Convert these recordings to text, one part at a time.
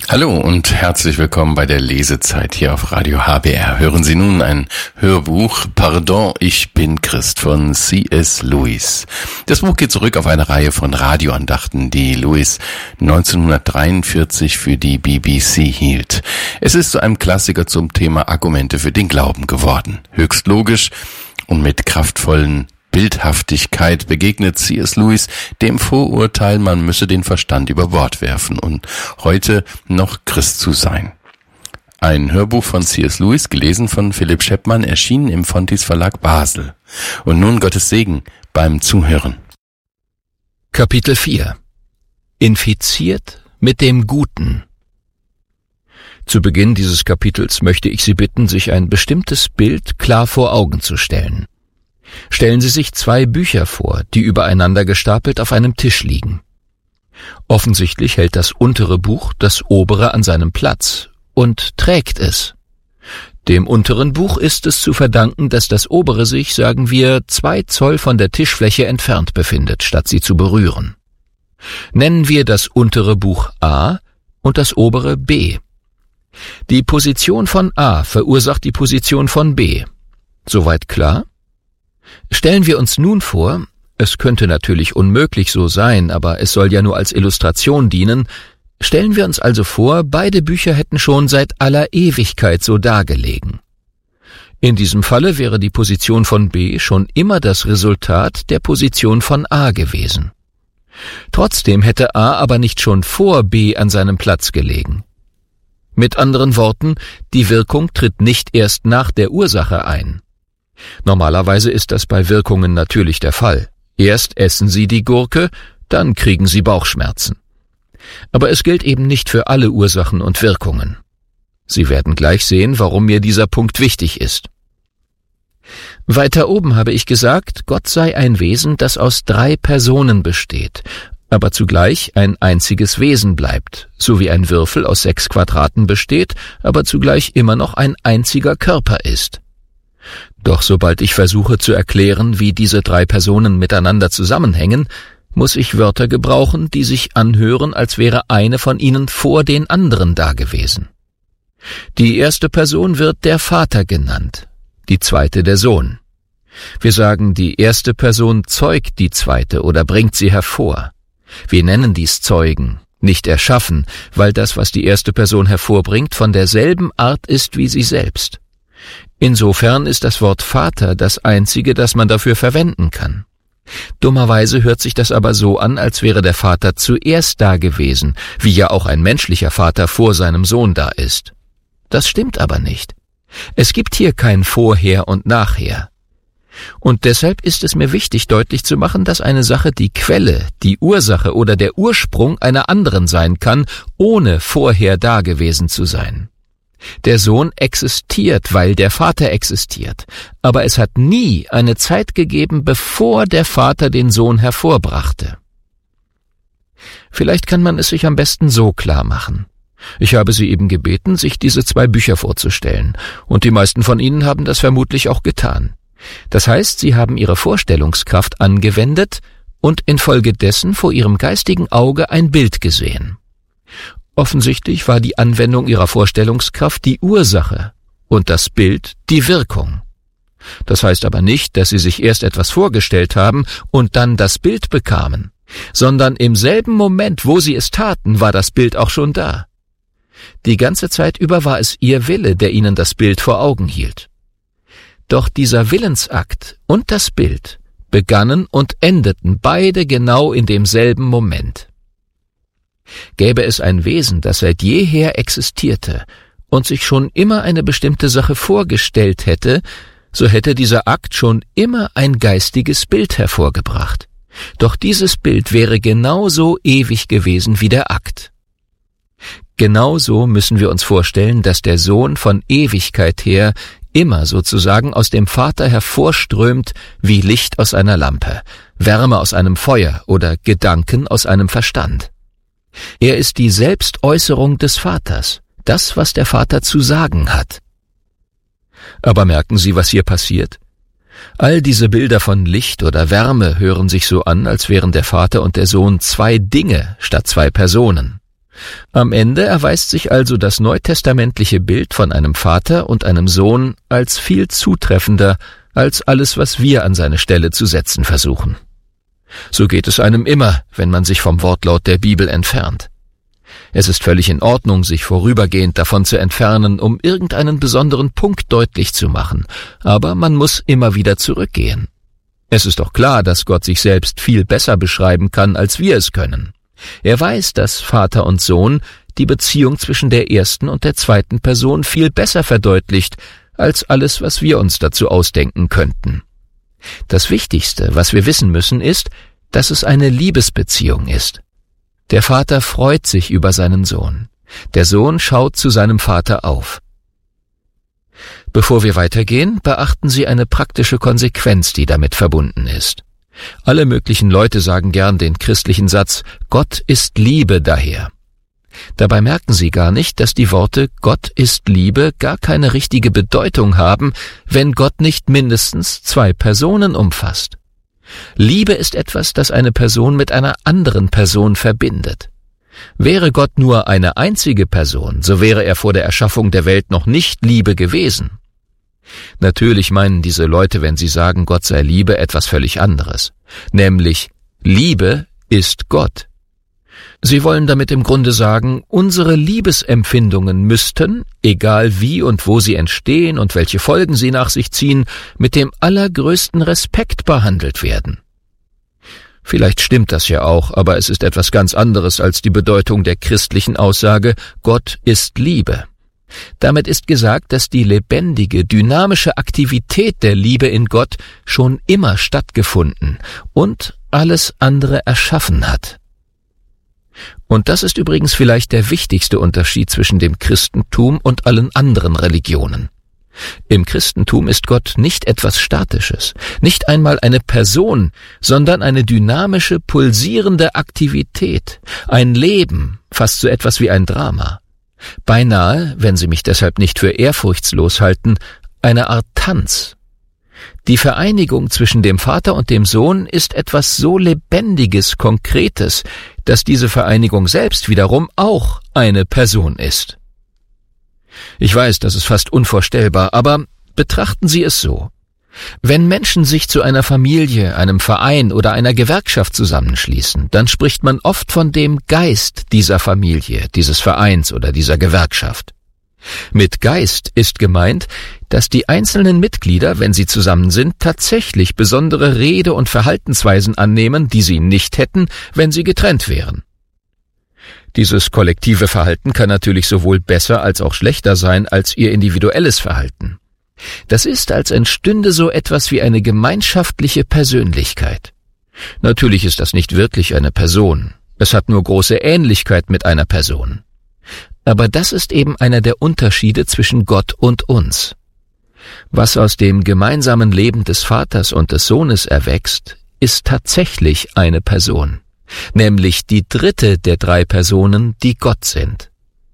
Hallo und herzlich willkommen bei der Lesezeit hier auf Radio HBR. Hören Sie nun ein Hörbuch Pardon, ich bin Christ von C.S. Lewis. Das Buch geht zurück auf eine Reihe von Radioandachten, die Lewis 1943 für die BBC hielt. Es ist zu einem Klassiker zum Thema Argumente für den Glauben geworden. Höchst logisch und mit kraftvollen Bildhaftigkeit begegnet C.S. Lewis dem Vorurteil, man müsse den Verstand über Bord werfen und heute noch Christ zu sein. Ein Hörbuch von C.S. Lewis, gelesen von Philipp Scheppmann, erschienen im Fontys Verlag Basel. Und nun Gottes Segen beim Zuhören. Kapitel 4 – Infiziert mit dem Guten. Zu Beginn dieses Kapitels möchte ich Sie bitten, sich ein bestimmtes Bild klar vor Augen zu stellen. Stellen Sie sich zwei Bücher vor, die übereinander gestapelt auf einem Tisch liegen. Offensichtlich hält das untere Buch das obere an seinem Platz und trägt es. Dem unteren Buch ist es zu verdanken, dass das obere sich, sagen wir, 2 Zoll von der Tischfläche entfernt befindet, statt sie zu berühren. Nennen wir das untere Buch A und das obere B. Die Position von A verursacht die Position von B. Soweit klar? Stellen wir uns nun vor, es könnte natürlich unmöglich so sein, aber es soll ja nur als Illustration dienen, stellen wir uns also vor, beide Bücher hätten schon seit aller Ewigkeit so dagelegen. In diesem Falle wäre die Position von B schon immer das Resultat der Position von A gewesen. Trotzdem hätte A aber nicht schon vor B an seinem Platz gelegen. Mit anderen Worten, die Wirkung tritt nicht erst nach der Ursache ein. Normalerweise ist das bei Wirkungen natürlich der Fall. Erst essen Sie die Gurke, dann kriegen Sie Bauchschmerzen. Aber es gilt eben nicht für alle Ursachen und Wirkungen. Sie werden gleich sehen, warum mir dieser Punkt wichtig ist. Weiter oben habe ich gesagt, Gott sei ein Wesen, das aus 3 Personen besteht, aber zugleich ein einziges Wesen bleibt, so wie ein Würfel aus 6 Quadraten besteht, aber zugleich immer noch ein einziger Körper ist. Doch sobald ich versuche zu erklären, wie diese 3 Personen miteinander zusammenhängen, muss ich Wörter gebrauchen, die sich anhören, als wäre eine von ihnen vor den anderen dagewesen. Die erste Person wird der Vater genannt, die zweite der Sohn. Wir sagen, die erste Person zeugt die zweite oder bringt sie hervor. Wir nennen dies Zeugen, nicht erschaffen, weil das, was die erste Person hervorbringt, von derselben Art ist wie sie selbst. Insofern ist das Wort Vater das einzige, das man dafür verwenden kann. Dummerweise hört sich das aber so an, als wäre der Vater zuerst da gewesen, wie ja auch ein menschlicher Vater vor seinem Sohn da ist. Das stimmt aber nicht. Es gibt hier kein Vorher und Nachher. Und deshalb ist es mir wichtig, deutlich zu machen, dass eine Sache die Quelle, die Ursache oder der Ursprung einer anderen sein kann, ohne vorher da gewesen zu sein. Der Sohn existiert, weil der Vater existiert, aber es hat nie eine Zeit gegeben, bevor der Vater den Sohn hervorbrachte. Vielleicht kann man es sich am besten so klar machen. Ich habe Sie eben gebeten, sich diese 2 Bücher vorzustellen, und die meisten von Ihnen haben das vermutlich auch getan. Das heißt, Sie haben Ihre Vorstellungskraft angewendet und infolgedessen vor Ihrem geistigen Auge ein Bild gesehen. Offensichtlich war die Anwendung Ihrer Vorstellungskraft die Ursache und das Bild die Wirkung. Das heißt aber nicht, dass Sie sich erst etwas vorgestellt haben und dann das Bild bekamen, sondern im selben Moment, wo Sie es taten, war das Bild auch schon da. Die ganze Zeit über war es Ihr Wille, der Ihnen das Bild vor Augen hielt. Doch dieser Willensakt und das Bild begannen und endeten beide genau in demselben Moment. Gäbe es ein Wesen, das seit jeher existierte und sich schon immer eine bestimmte Sache vorgestellt hätte, so hätte dieser Akt schon immer ein geistiges Bild hervorgebracht. Doch dieses Bild wäre genauso ewig gewesen wie der Akt. Genauso müssen wir uns vorstellen, dass der Sohn von Ewigkeit her immer sozusagen aus dem Vater hervorströmt wie Licht aus einer Lampe, Wärme aus einem Feuer oder Gedanken aus einem Verstand. Er ist die Selbstäußerung des Vaters, das, was der Vater zu sagen hat. Aber merken Sie, was hier passiert? All diese Bilder von Licht oder Wärme hören sich so an, als wären der Vater und der Sohn 2 Dinge statt 2 Personen. Am Ende erweist sich also das neutestamentliche Bild von einem Vater und einem Sohn als viel zutreffender als alles, was wir an seine Stelle zu setzen versuchen. So geht es einem immer, wenn man sich vom Wortlaut der Bibel entfernt. Es ist völlig in Ordnung, sich vorübergehend davon zu entfernen, um irgendeinen besonderen Punkt deutlich zu machen, aber man muss immer wieder zurückgehen. Es ist doch klar, dass Gott sich selbst viel besser beschreiben kann, als wir es können. Er weiß, dass Vater und Sohn die Beziehung zwischen der ersten und der zweiten Person viel besser verdeutlicht, als alles, was wir uns dazu ausdenken könnten. Das Wichtigste, was wir wissen müssen, ist, dass es eine Liebesbeziehung ist. Der Vater freut sich über seinen Sohn. Der Sohn schaut zu seinem Vater auf. Bevor wir weitergehen, beachten Sie eine praktische Konsequenz, die damit verbunden ist. Alle möglichen Leute sagen gern den christlichen Satz, Gott ist Liebe daher. Dabei merken sie gar nicht, dass die Worte Gott ist Liebe gar keine richtige Bedeutung haben, wenn Gott nicht mindestens 2 Personen umfasst. Liebe ist etwas, das eine Person mit einer anderen Person verbindet. Wäre Gott nur eine einzige Person, so wäre er vor der Erschaffung der Welt noch nicht Liebe gewesen. Natürlich meinen diese Leute, wenn sie sagen, Gott sei Liebe, etwas völlig anderes. Nämlich, Liebe ist Gott. Sie wollen damit im Grunde sagen, unsere Liebesempfindungen müssten, egal wie und wo sie entstehen und welche Folgen sie nach sich ziehen, mit dem allergrößten Respekt behandelt werden. Vielleicht stimmt das ja auch, aber es ist etwas ganz anderes als die Bedeutung der christlichen Aussage, Gott ist Liebe. Damit ist gesagt, dass die lebendige, dynamische Aktivität der Liebe in Gott schon immer stattgefunden und alles andere erschaffen hat. Und das ist übrigens vielleicht der wichtigste Unterschied zwischen dem Christentum und allen anderen Religionen. Im Christentum ist Gott nicht etwas Statisches, nicht einmal eine Person, sondern eine dynamische, pulsierende Aktivität, ein Leben, fast so etwas wie ein Drama. Beinahe, wenn Sie mich deshalb nicht für ehrfurchtslos halten, eine Art Tanz. Die Vereinigung zwischen dem Vater und dem Sohn ist etwas so Lebendiges, Konkretes, dass diese Vereinigung selbst wiederum auch eine Person ist. Ich weiß, das ist fast unvorstellbar, aber betrachten Sie es so. Wenn Menschen sich zu einer Familie, einem Verein oder einer Gewerkschaft zusammenschließen, dann spricht man oft von dem Geist dieser Familie, dieses Vereins oder dieser Gewerkschaft. Mit Geist ist gemeint, dass die einzelnen Mitglieder, wenn sie zusammen sind, tatsächlich besondere Rede- und Verhaltensweisen annehmen, die sie nicht hätten, wenn sie getrennt wären. Dieses kollektive Verhalten kann natürlich sowohl besser als auch schlechter sein als ihr individuelles Verhalten. Das ist, als entstünde so etwas wie eine gemeinschaftliche Persönlichkeit. Natürlich ist das nicht wirklich eine Person. Es hat nur große Ähnlichkeit mit einer Person. Aber das ist eben einer der Unterschiede zwischen Gott und uns. Was aus dem gemeinsamen Leben des Vaters und des Sohnes erwächst, ist tatsächlich eine Person, nämlich die dritte der 3 Personen, die Gott sind.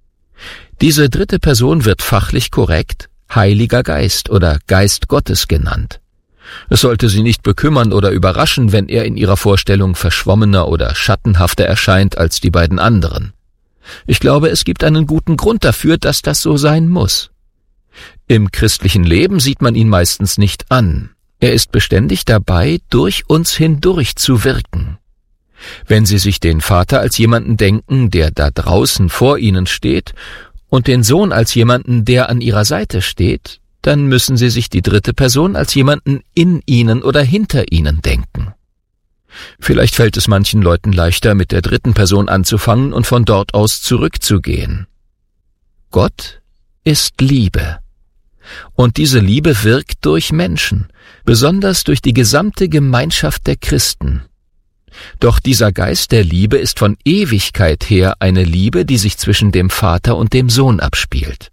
Diese dritte Person wird fachlich korrekt Heiliger Geist oder Geist Gottes genannt. Es sollte Sie nicht bekümmern oder überraschen, wenn er in Ihrer Vorstellung verschwommener oder schattenhafter erscheint als die beiden anderen. Ich glaube, es gibt einen guten Grund dafür, dass das so sein muss. Im christlichen Leben sieht man ihn meistens nicht an. Er ist beständig dabei, durch uns hindurch zu wirken. Wenn Sie sich den Vater als jemanden denken, der da draußen vor Ihnen steht, und den Sohn als jemanden, der an Ihrer Seite steht, dann müssen Sie sich die dritte Person als jemanden in Ihnen oder hinter Ihnen denken. Vielleicht fällt es manchen Leuten leichter, mit der dritten Person anzufangen und von dort aus zurückzugehen. Gott ist Liebe. Und diese Liebe wirkt durch Menschen, besonders durch die gesamte Gemeinschaft der Christen. Doch dieser Geist der Liebe ist von Ewigkeit her eine Liebe, die sich zwischen dem Vater und dem Sohn abspielt.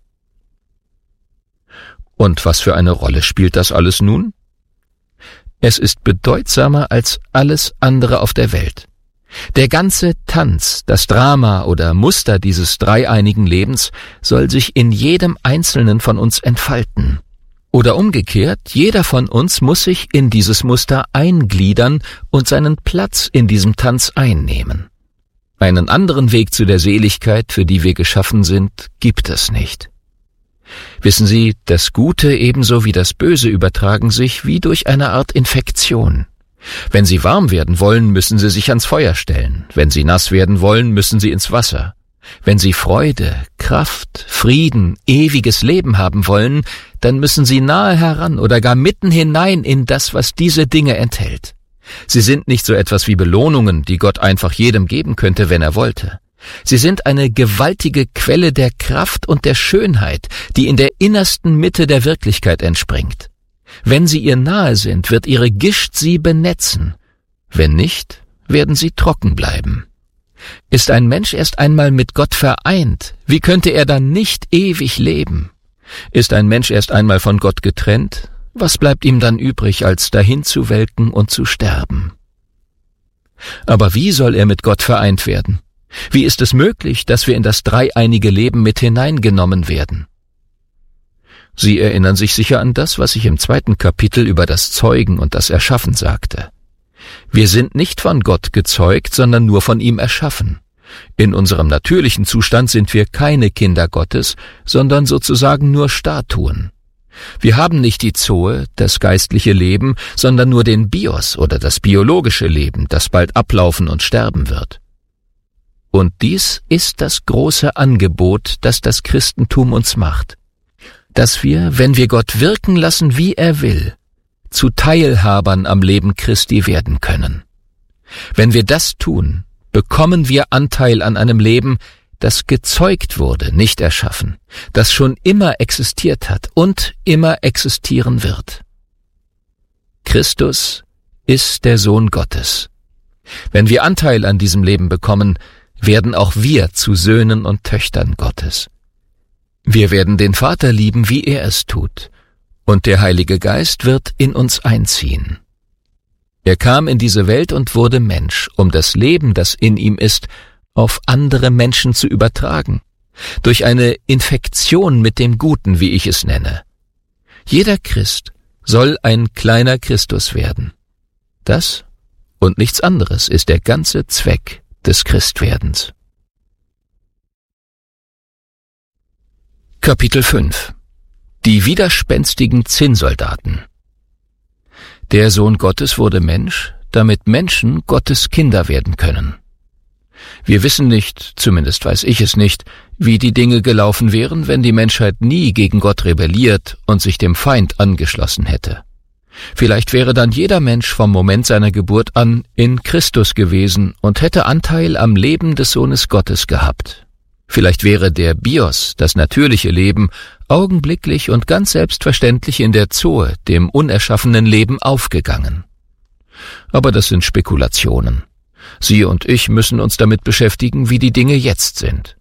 Und was für eine Rolle spielt das alles nun? Es ist bedeutsamer als alles andere auf der Welt. Der ganze Tanz, das Drama oder Muster dieses dreieinigen Lebens soll sich in jedem Einzelnen von uns entfalten. Oder umgekehrt, jeder von uns muss sich in dieses Muster eingliedern und seinen Platz in diesem Tanz einnehmen. Einen anderen Weg zu der Seligkeit, für die wir geschaffen sind, gibt es nicht. Wissen Sie, das Gute ebenso wie das Böse übertragen sich wie durch eine Art Infektion. Wenn Sie warm werden wollen, müssen Sie sich ans Feuer stellen. Wenn Sie nass werden wollen, müssen Sie ins Wasser. Wenn Sie Freude, Kraft, Frieden, ewiges Leben haben wollen, dann müssen Sie nahe heran oder gar mitten hinein in das, was diese Dinge enthält. Sie sind nicht so etwas wie Belohnungen, die Gott einfach jedem geben könnte, wenn er wollte. Sie sind eine gewaltige Quelle der Kraft und der Schönheit, die in der innersten Mitte der Wirklichkeit entspringt. Wenn Sie ihr nahe sind, wird ihre Gischt Sie benetzen. Wenn nicht, werden Sie trocken bleiben. Ist ein Mensch erst einmal mit Gott vereint, wie könnte er dann nicht ewig leben? Ist ein Mensch erst einmal von Gott getrennt, was bleibt ihm dann übrig, als dahin zu welken und zu sterben? Aber wie soll er mit Gott vereint werden? Wie ist es möglich, dass wir in das dreieinige Leben mit hineingenommen werden? Sie erinnern sich sicher an das, was ich im 2. Kapitel über das Zeugen und das Erschaffen sagte. Wir sind nicht von Gott gezeugt, sondern nur von ihm erschaffen. In unserem natürlichen Zustand sind wir keine Kinder Gottes, sondern sozusagen nur Statuen. Wir haben nicht die Zoe, das geistliche Leben, sondern nur den Bios oder das biologische Leben, das bald ablaufen und sterben wird. Und dies ist das große Angebot, das das Christentum uns macht, dass wir, wenn wir Gott wirken lassen, wie er will, zu Teilhabern am Leben Christi werden können. Wenn wir das tun, bekommen wir Anteil an einem Leben, das gezeugt wurde, nicht erschaffen, das schon immer existiert hat und immer existieren wird. Christus ist der Sohn Gottes. Wenn wir Anteil an diesem Leben bekommen, werden auch wir zu Söhnen und Töchtern Gottes. Wir werden den Vater lieben, wie er es tut, und der Heilige Geist wird in uns einziehen. Er kam in diese Welt und wurde Mensch, um das Leben, das in ihm ist, auf andere Menschen zu übertragen, durch eine Infektion mit dem Guten, wie ich es nenne. Jeder Christ soll ein kleiner Christus werden. Das und nichts anderes ist der ganze Zweck des Christwerdens. Kapitel 5 Die widerspenstigen Zinnsoldaten. Der Sohn Gottes wurde Mensch, damit Menschen Gottes Kinder werden können. Wir wissen nicht, zumindest weiß ich es nicht, wie die Dinge gelaufen wären, wenn die Menschheit nie gegen Gott rebelliert und sich dem Feind angeschlossen hätte. Vielleicht wäre dann jeder Mensch vom Moment seiner Geburt an in Christus gewesen und hätte Anteil am Leben des Sohnes Gottes gehabt. Vielleicht wäre der Bios, das natürliche Leben, augenblicklich und ganz selbstverständlich in der Zoe, dem unerschaffenen Leben, aufgegangen. Aber das sind Spekulationen. Sie und ich müssen uns damit beschäftigen, wie die Dinge jetzt sind.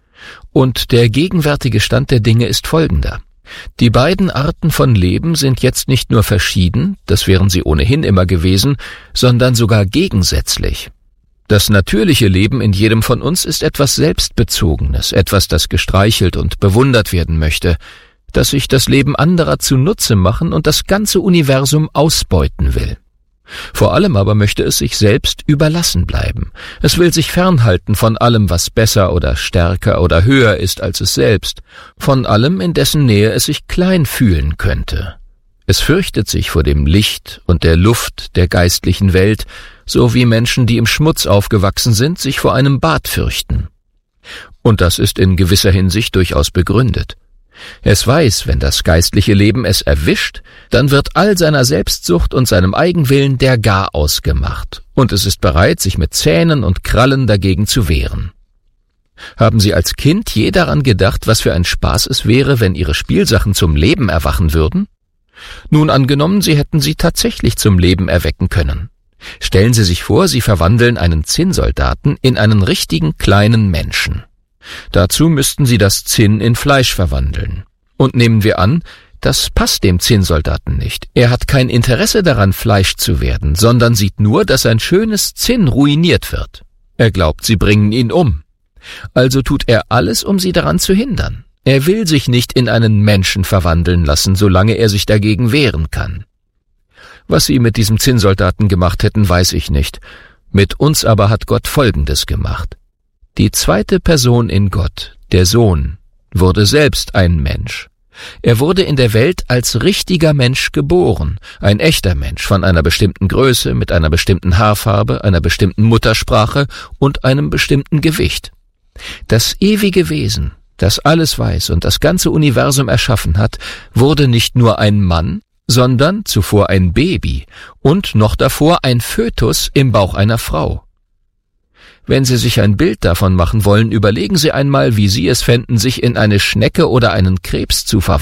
Und der gegenwärtige Stand der Dinge ist folgender. Die beiden Arten von Leben sind jetzt nicht nur verschieden, das wären sie ohnehin immer gewesen, sondern sogar gegensätzlich. Das natürliche Leben in jedem von uns ist etwas Selbstbezogenes, etwas, das gestreichelt und bewundert werden möchte, das sich das Leben anderer zunutze machen und das ganze Universum ausbeuten will. Vor allem aber möchte es sich selbst überlassen bleiben. Es will sich fernhalten von allem, was besser oder stärker oder höher ist als es selbst, von allem, in dessen Nähe es sich klein fühlen könnte. Es fürchtet sich vor dem Licht und der Luft der geistlichen Welt, so wie Menschen, die im Schmutz aufgewachsen sind, sich vor einem Bad fürchten. Und das ist in gewisser Hinsicht durchaus begründet. Es weiß, wenn das geistliche Leben es erwischt, dann wird all seiner Selbstsucht und seinem Eigenwillen der Garaus gemacht, und es ist bereit, sich mit Zähnen und Krallen dagegen zu wehren. Haben Sie als Kind je daran gedacht, was für ein Spaß es wäre, wenn Ihre Spielsachen zum Leben erwachen würden? Nun, angenommen, Sie hätten sie tatsächlich zum Leben erwecken können. Stellen Sie sich vor, Sie verwandeln einen Zinnsoldaten in einen richtigen kleinen Menschen. Dazu müssten Sie das Zinn in Fleisch verwandeln. Und nehmen wir an, das passt dem Zinnsoldaten nicht. Er hat kein Interesse daran, Fleisch zu werden, sondern sieht nur, dass ein schönes Zinn ruiniert wird. Er glaubt, Sie bringen ihn um. Also tut er alles, um Sie daran zu hindern. Er will sich nicht in einen Menschen verwandeln lassen, solange er sich dagegen wehren kann. Was Sie mit diesem Zinnsoldaten gemacht hätten, weiß ich nicht. Mit uns aber hat Gott Folgendes gemacht. Die zweite Person in Gott, der Sohn, wurde selbst ein Mensch. Er wurde in der Welt als richtiger Mensch geboren, ein echter Mensch von einer bestimmten Größe, mit einer bestimmten Haarfarbe, einer bestimmten Muttersprache und einem bestimmten Gewicht. Das ewige Wesen, das alles weiß und das ganze Universum erschaffen hat, wurde nicht nur ein Mann, sondern zuvor ein Baby und noch davor ein Fötus im Bauch einer Frau. Wenn Sie sich ein Bild davon machen wollen, überlegen Sie einmal, wie Sie es fänden, sich in eine Schnecke oder einen Krebs zu verwandeln.